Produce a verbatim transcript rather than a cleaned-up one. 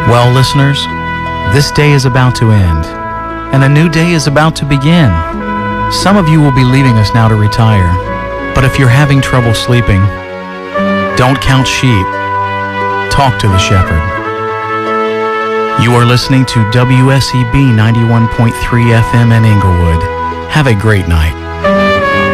Well, listeners, this day is about to end, and a new day is about to begin. Some of you will be leaving us now to retire, but if you're having trouble sleeping, don't count sheep. Talk to the shepherd. You are listening to W S E B ninety-one point three F M in Inglewood. Have a great night.